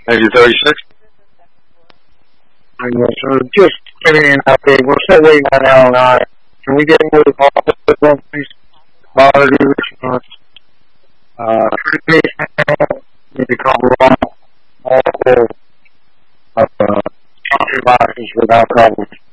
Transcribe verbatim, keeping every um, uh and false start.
Maybe thirty-six. I guess. So just giving you an update. We're still waiting on L and I. Can we get more of please? Monitors, uh, need to cover all, all the, uh, boxes without coverage.